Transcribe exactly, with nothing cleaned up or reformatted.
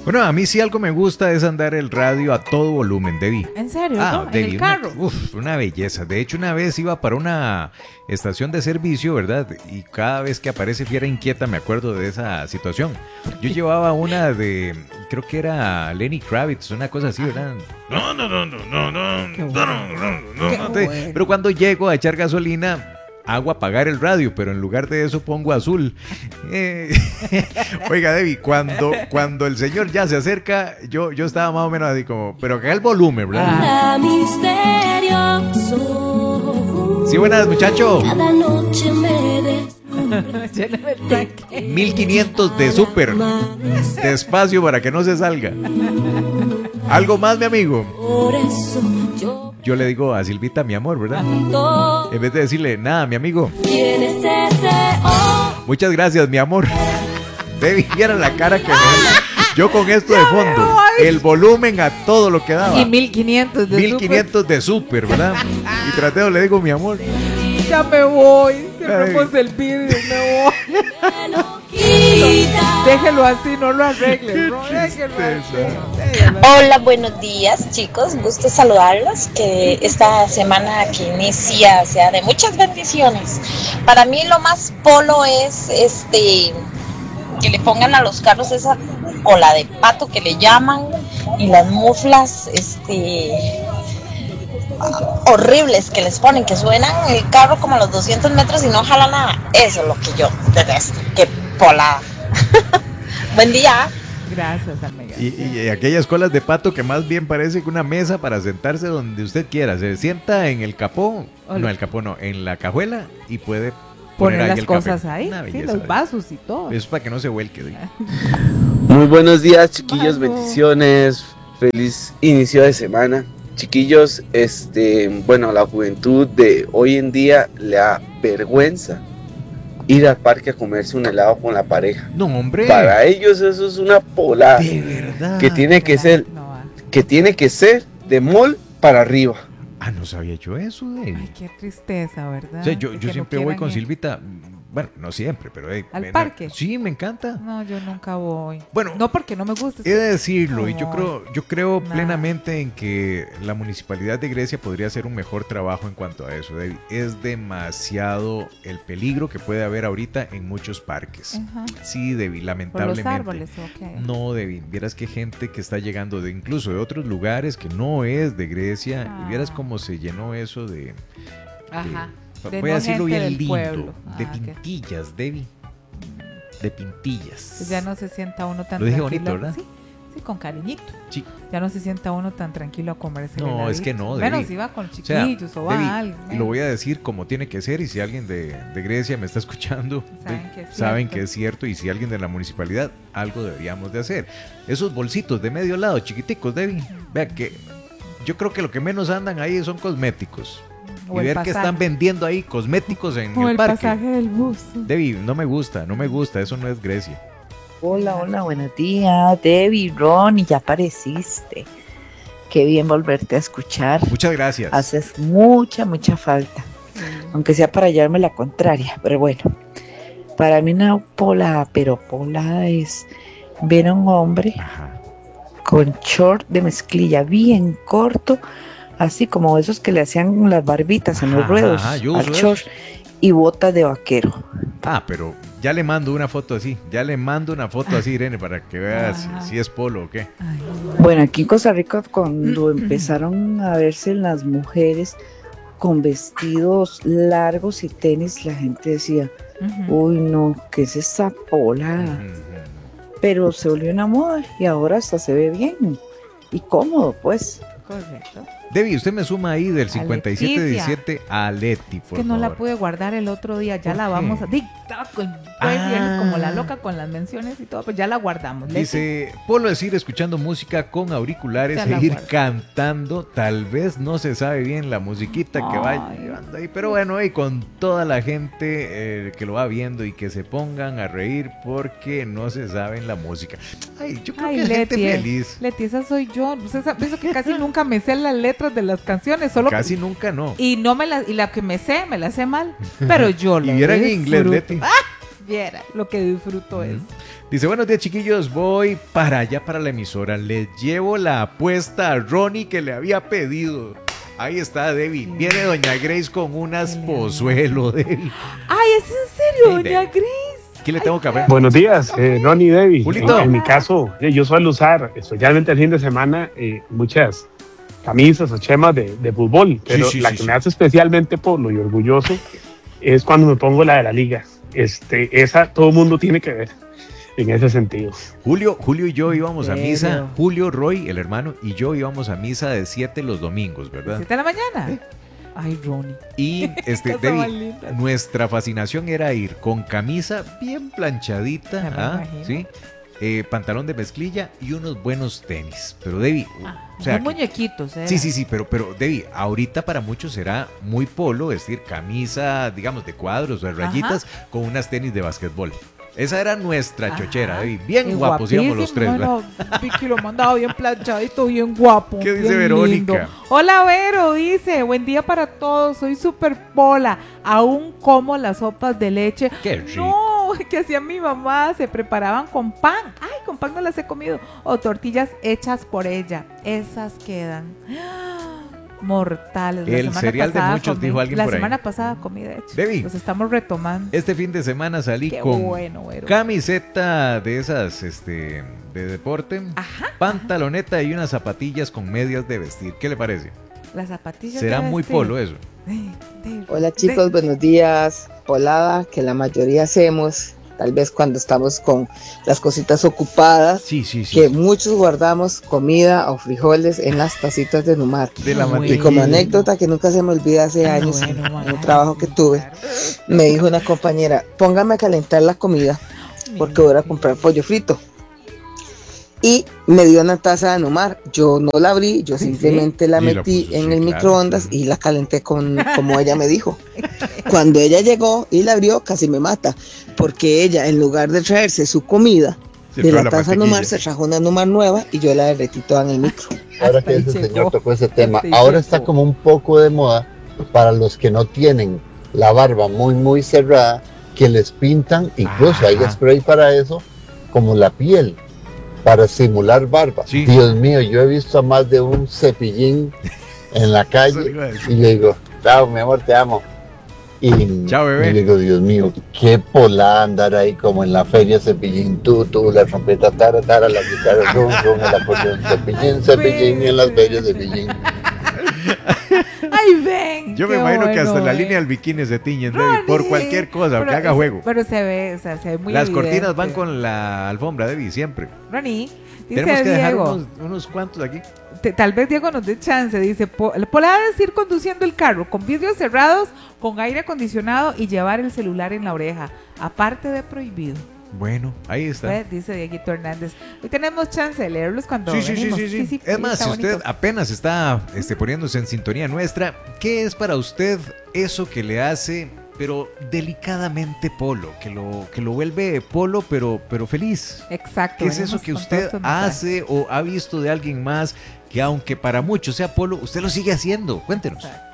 Bueno, a mí sí algo me gusta es andar el radio a todo volumen, Debbie. ¿En serio? Ah, ¿no? Debbie, ¿En el carro? Una, uf, una belleza. De hecho, una vez iba para una estación de servicio, ¿verdad? Y cada vez que aparece Fiera Inquieta me acuerdo de esa situación. Yo llevaba una de, creo que era Lenny Kravitz, una cosa así, ¿verdad? No, no, no, no, no, no, Qué no, bueno. no, no, Qué no. bueno. Pero cuando llego a echar gasolina, hago apagar el radio, pero en lugar de eso pongo azul. Eh, oiga, Debbie, cuando, cuando el señor ya se acerca, yo, yo estaba más o menos así como, pero acá el volumen, ¿verdad? Ah. Sí, buenas, muchacho. Cada noche me des Lléname el tanque. mil quinientos de súper. Despacio para que no se salga. Algo más, mi amigo. por eso yo Yo le digo a Silvita, mi amor, ¿verdad? pregunto En vez de decirle, nada, mi amigo. quién es ese hombre. Muchas gracias, mi amor. Debbie, viera la cara que me da. Yo con esto de fondo, el volumen a todo lo que daba. Y mil quinientos de mil quinientos de súper, ¿verdad? Y trateo le digo, mi amor. súper. Ya me voy. Cerremos el vídeo y me voy. No quita. Déjelo así, no lo arregles. No, déjelo así. Déjelo. Hola, buenos días chicos, gusto saludarlos, que esta semana que inicia sea de muchas bendiciones. Para mí lo más polo es este que le pongan a los carros esa cola de pato que le llaman y las muflas este horribles que les ponen, que suenan el carro como a los doscientos metros y no jala nada. Eso es lo que yo detesto, que polada. Buen día. Gracias, amiga. Y, y aquellas colas de pato que más bien parece que una mesa para sentarse donde usted quiera. Se sienta en el capó, Hola. no, el capó no, en la cajuela y puede poner Poner ahí las el cosas café. ahí, Una sí, belleza. los vasos y todo. Eso es para que no se vuelque. ¿Sí? Muy buenos días, chiquillos, Mano. bendiciones, feliz inicio de semana. Chiquillos, este, bueno, la juventud de hoy en día le da vergüenza ir al parque a comerse un helado con la pareja. No, hombre. Para ellos eso es una polada De verdad. que tiene que ser, No va. que tiene que ser de mall para arriba. Ah, no sabía yo eso, Debbie. Ay, qué tristeza, ¿verdad? O sea, yo, De yo que no siempre voy quieran con ir. Silvita. Bueno, no siempre, pero... eh, ¿Al me- parque? Sí, me encanta. No, yo nunca voy. Bueno, No porque no me gusta. He de decirlo, y yo No. creo, yo creo Nah. plenamente en que la municipalidad de Grecia podría hacer un mejor trabajo en cuanto a eso, David. Es demasiado el peligro que puede haber ahorita en muchos parques. Ajá. Sí, David, Por los lamentablemente. árboles, ok. No, David, vieras que gente que está llegando de incluso de otros lugares que no es de Grecia, Ah. y vieras cómo se llenó eso de, Ajá. de- De voy a no decirlo gente bien del lindo, pueblo. de Ah, ok. pintillas, David, de pintillas. Pues ya no se sienta uno tan Lo dije tranquilo. bonito, ¿verdad? Sí, sí, con cariñito. Sí. Ya no se sienta uno tan tranquilo a comerse el No, heladito. es que no, Menos Debbie. si va con O sea, chiquillos o, va Debbie, alguien. y lo voy a decir como tiene que ser, y si alguien de, de Grecia me está escuchando, Saben eh, que es saben cierto. que es cierto, y si alguien de la municipalidad, algo deberíamos de hacer. Esos bolsitos de medio lado, chiquiticos, Debbie, vea que yo creo que lo que menos andan ahí son cosméticos. O y el ver que pasaje. están vendiendo ahí cosméticos en O el, el parque. pasaje del bus. Debbie, no me gusta, no me gusta, eso no es Grecia. Hola, hola, buenos días, Debbie, Ronnie, ya apareciste. Qué bien volverte a escuchar. Muchas gracias. Haces mucha, mucha falta, aunque sea para hallarme la contraria, pero bueno. Para mí una polada, pero polada es ver a un hombre Ajá. con short de mezclilla bien corto, así como esos que le hacían las barbitas en los Ajá, ruedos ajá, yo al uso short, eso. y botas de vaquero. Ah, pero ya le mando una foto así, ya le mando una foto así, Irene, para que veas Ajá. si, si es polo o qué. Ay, Bueno, aquí en Costa Rica cuando empezaron a verse las mujeres con vestidos largos y tenis, la gente decía, ujú. uy no, ¿qué es esa pola? Ujú. Pero se volvió una moda y ahora hasta se ve bien y cómodo, pues. Correcto. Debbie, usted me suma ahí del A cincuenta y siete diecisiete a Leti, Es por que no la favor. pude guardar el otro día, ya ¿Por la qué? vamos a... Di- estaba con- pues, Ah. viernes como la loca con las menciones y todo, pues ya la guardamos. Leti. Dice, Polo es ir escuchando música con auriculares Ya e la ir guardo. cantando. Tal vez no se sabe bien la musiquita que va Ay. llevando ahí, pero bueno, y con toda la gente eh, que lo va viendo y que se pongan a reír porque no se saben la música. Ay, yo creo Ay, que hay gente Leti, eh. feliz. Leti, esa soy yo. Usted sabe, eso que casi nunca me sé las letras de las canciones, solo Casi nunca no. y no me la y la que me sé me la sé mal, pero yo Y la vieran en inglés, disfruto. Leti. ¡Ah! Viera lo que disfruto es. Dice, buenos días chiquillos, voy para allá para la emisora, les llevo la apuesta a Ronnie que le había pedido. Ahí está Debbie, viene doña Grace con unas pozuelo, Debbie. Ay, ¿es en serio, Hey, doña Debbie. Grace? ¿Quién le tengo café? Buenos días, eh, Ronnie y Debbie. Julito. En, en mi caso, eh, yo suelo usar, especialmente el fin de semana, eh, muchas camisas o chemas de, de fútbol, pero sí, la sí, que sí. me hace especialmente polo y orgulloso es cuando me pongo la de la liga. Este, esa todo el mundo tiene que ver en ese sentido. Julio, Julio y yo íbamos a ¿En misa, serio? Julio, Roy, el hermano, y yo íbamos a misa de siete los domingos, ¿verdad? ¿Siete de la mañana? Ay, Ronnie. Y este, Cosa más Debbie, linda. nuestra fascinación era ir con camisa bien planchadita, Ya me ¿ah? imagino. ¿Sí? Eh, pantalón de mezclilla y unos buenos tenis. Pero Debbie, o sea, Son muñequitos, ¿eh? sí, sí, sí, pero, pero Debbie, ahorita para muchos será muy polo, es decir, camisa, digamos, de cuadros o de rayitas con unas tenis de básquetbol. Esa era nuestra Ajá. chochera, Debbie. Bien Y guapos íbamos los tres, guapísimo, ¿verdad? no, Vicky lo mandaba bien planchadito, bien guapo. ¿Qué dice bien Verónica? lindo. Hola, Vero, dice, buen día para todos, soy súper pola, aún como las sopas de leche. Qué rico. No, que hacía mi mamá, se preparaban con pan. Ay, con pan no las he comido. O tortillas hechas por ella. Esas quedan mortales. La El semana cereal de pasada muchos, comí- dijo alguien La por ahí. semana pasada comí, de hecho. Debbie. Los estamos retomando. Este fin de semana salí Qué con bueno, Vero. camiseta de esas este, de deporte, Ajá. pantaloneta y unas zapatillas con medias de vestir. ¿Qué le parece? Las zapatillas. Será de muy vestir. polo eso. Ay, de- Hola chicos, buenos días. Polada que la mayoría hacemos, tal vez cuando estamos con las cositas ocupadas, Sí, sí, sí. que sí. muchos guardamos comida o frijoles en las tacitas de Numar. De la Bueno. Y como mantequilla. anécdota que nunca se me olvida hace Ah, años, bueno, en mamá, un trabajo que sí, tuve, claro. me dijo una compañera, póngame a calentar la comida porque voy a comprar pollo frito. Y me dio una taza de Numar. Yo no la abrí, yo Sí, simplemente la Y la metí puso, en sí, el claro. microondas y la calenté con, como ella me dijo. Cuando ella llegó y la abrió, casi me mata, porque ella, en lugar de traerse su comida Se de trae la taza mantequilla. Numar, se trajo una Numar nueva y yo la derretí toda en el micro. Ahora Hasta que ahí ese llegó. señor tocó ese tema, Hasta ahí ahora llegó. está como un poco de moda para los que no tienen la barba muy muy cerrada, que les pintan, incluso hay Ajá. spray para eso, como la piel, para simular barba. Sí. Dios mío, yo he visto a más de un cepillín en la Eso le calle iba a decir. y le digo, chao mi amor, te amo. Y, Chao, bebé. y le digo, Dios mío, qué polada andar ahí como en la feria Cepillín, tú, tú, la trompeta, tara, tara, la guitarra, rum, rum, el acordeón, Cepillín, Cepillín, y en las ferias Cepillín. Ay, ven. Yo me qué imagino que hasta bueno, la ven. línea del bikini se tiñen, Debbie, por Ronnie. cualquier cosa, Pero que haga es- juego. Pero se ve, o sea, se ve muy Las evidente. cortinas van con la alfombra, Debbie, siempre. Ronnie, dice Tenemos que dejar Diego, unos, unos cuantos aquí. te- tal vez Diego nos dé chance, dice, po- polada es ir conduciendo el carro con vidrios cerrados, con aire acondicionado y llevar el celular en la oreja, aparte de prohibido. Bueno, ahí está. Pues, dice Dieguito Hernández. Hoy tenemos chance de leerlos cuando Sí, sí, sí, venimos. sí, sí. sí, Es sí, más, está si usted bonito. apenas está este, poniéndose en sintonía nuestra, ¿qué es para usted eso que le hace, pero delicadamente polo, que lo, que lo vuelve polo, pero, pero feliz? Exacto. ¿Qué es venimos eso que con usted todos estos mensajes. hace o ha visto de alguien más que aunque para muchos sea polo, usted lo sigue haciendo? Cuéntenos. Exacto.